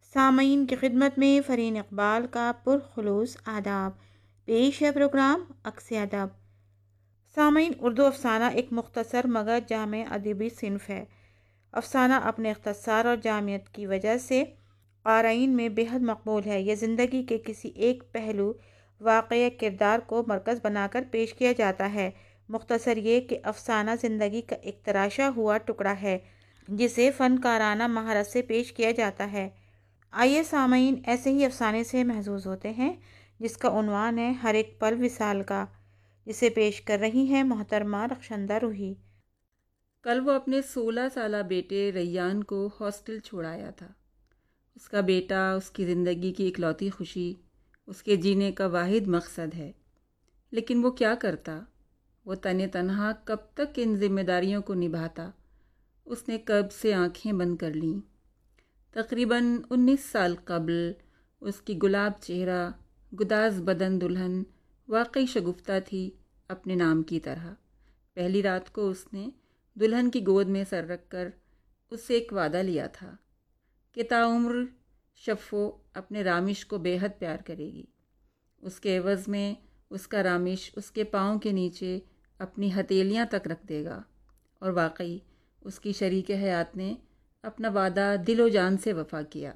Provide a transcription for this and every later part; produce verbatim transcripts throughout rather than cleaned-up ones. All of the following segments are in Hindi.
सामीन की खिदमत में फ़रीन इकबाल का पुरखुलूस आदाब। पेश है प्रोग्राम अक्स अदब। सामीन, उर्दू अफ़साना एक मुख्तसर मगर जामे अदबी सिन्फ़ है। अफ़साना अपने इख्तिसार और जामियत की वजह से क़ारीन में बेहद मकबूल है। यह ज़िंदगी के किसी एक पहलू, वाक़या, किरदार को मरकज़ बनाकर पेश किया जाता है। मुख्तसर ये कि अफ़साना ज़िंदगी का एक तराशा हुआ टुकड़ा है जिसे फ़नकाराना महारत से पेश किया जाता है। आइए सामीन, ऐसे ही अफ़साने से महसूस होते हैं जिसका उन्वान है हर एक पल विसाल का, जिसे पेश कर रही हैं मोहतरमा रखशंदा रूही। कल वो अपने सोलह साला बेटे रैयान को हॉस्टल छोड़ाया था। उसका बेटा उसकी ज़िंदगी की इकलौती खुशी, उसके जीने का वाहिद मकसद है। लेकिन वो क्या करता? वो तने तनहा कब तक इन जिम्मेदारियों को निभाता? उसने कब से आंखें बंद कर लीं। तकरीबन उन्नीस साल कबल उसकी गुलाब चेहरा, गुदाज बदन दुल्हन वाकई शगुफ्ता थी अपने नाम की तरह। पहली रात को उसने दुल्हन की गोद में सर रखकर उससे एक वादा लिया था कि ताउम्र शफ़ो अपने रामिश को बेहद प्यार करेगी। उसके एवज़ में उसका रामिश उसके पाँव के नीचे अपनी हथेलियाँ तक रख देगा। और वाकई उसकी शरीक हयात ने अपना वादा दिलो जान से वफ़ा किया।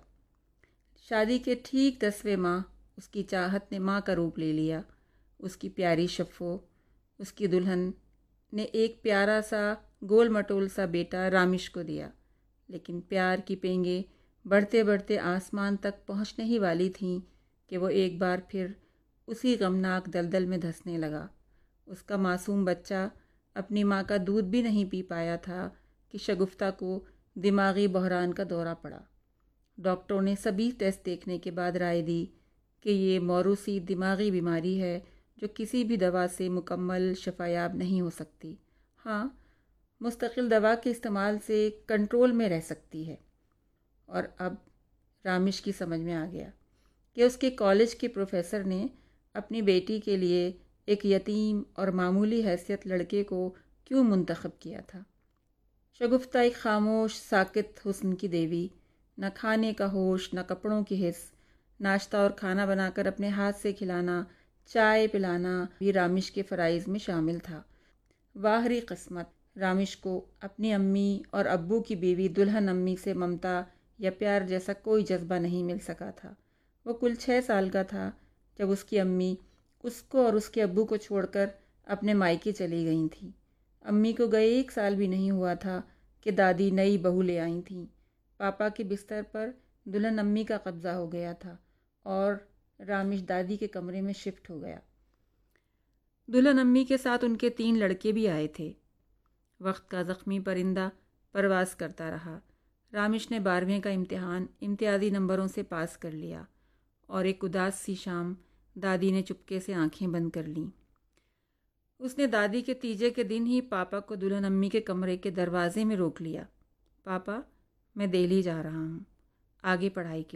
शादी के ठीक दसवें माह उसकी चाहत ने माँ का रूप ले लिया। उसकी प्यारी शफ़ो, उसकी दुल्हन ने एक प्यारा सा गोल मटोल सा बेटा रामिश को दिया। लेकिन प्यार की पेंगे बढ़ते बढ़ते आसमान तक पहुँचने ही वाली थीं कि वो एक बार फिर उसी गमनाक दलदल में धंसने लगा। उसका मासूम बच्चा अपनी माँ का दूध भी नहीं पी पाया था कि शगुफ्ता को दिमागी बहरान का दौरा पड़ा। डॉक्टरों ने सभी टेस्ट देखने के बाद राय दी कि ये मौरूसी दिमागी बीमारी है जो किसी भी दवा से मुकम्मल शफायाब नहीं हो सकती। हाँ, मुस्तकिल दवा के इस्तेमाल से कंट्रोल में रह सकती है। और अब रामिश की समझ में आ गया कि उसके कॉलेज के प्रोफेसर ने अपनी बेटी के लिए एक यतीम और मामूली हैसियत लड़के को क्यों मुंतखब किया था। शगुफ्ता एक खामोश साकित हुस्न की देवी, न खाने का होश, न कपड़ों की हिस्स। नाश्ता और खाना बनाकर अपने हाथ से खिलाना, चाय पिलाना भी रामिश के फ़राइज़ में शामिल था। वाहरी किस्मत, रामिश को अपनी अम्मी और अब्बू की बीवी दुल्हन अम्मी से ममता या प्यार जैसा कोई जज्बा नहीं मिल सका था। वो कुल छः साल का था जब उसकी अम्मी उसको और उसके अब्बू को छोड़कर अपने मायके चली गई थी। अम्मी को गए एक साल भी नहीं हुआ था कि दादी नई बहू ले आई थी। पापा के बिस्तर पर दुल्हन अम्मी का कब्ज़ा हो गया था और रामिश दादी के कमरे में शिफ्ट हो गया। दुल्हन अम्मी के साथ उनके तीन लड़के भी आए थे। वक्त का ज़ख्मी परिंदा परवास करता रहा। रामिश ने बारहवीं का इम्तिहान इम्तियाज़ी नंबरों से पास कर लिया और एक उदास सी शाम दादी ने चुपके से आंखें बंद कर लीं। उसने दादी के तीजे के दिन ही पापा को दुल्हन अम्मी के कमरे के दरवाजे में रोक लिया। पापा, मैं दिल्ली जा रहा हूँ आगे पढ़ाई के